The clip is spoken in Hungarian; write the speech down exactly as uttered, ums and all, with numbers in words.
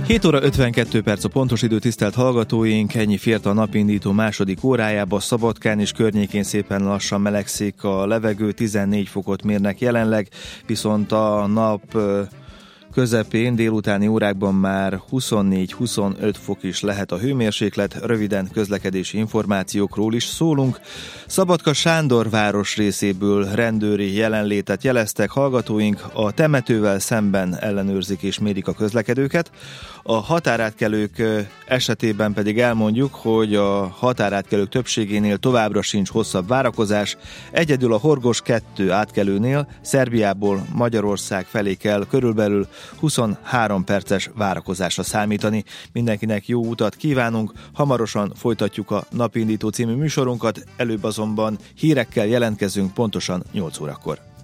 hét óra ötvenkettő perc a pontos idő, tisztelt hallgatóink, ennyi fért a napindító második órájába. Szabadkán és környékén szépen lassan melegszik a levegő, tizennégy fokot mérnek jelenleg, viszont a nap közepén, délutáni órákban már huszonnégy-huszonöt fok is lehet a hőmérséklet. Röviden közlekedési információkról is szólunk. Szabadka Sándorváros részéből rendőri jelenlétet jeleztek hallgatóink, a temetővel szemben ellenőrzik és mérik a közlekedőket. A határátkelők esetében pedig elmondjuk, hogy a határátkelők többségénél továbbra sincs hosszabb várakozás. Egyedül a Horgos kettő átkelőnél Szerbiából Magyarország felé kell körülbelül huszonhárom perces várakozásra számítani. Mindenkinek jó utat kívánunk, hamarosan folytatjuk a Napindító című műsorunkat, előbb azonban hírekkel jelentkezünk pontosan nyolc órakor.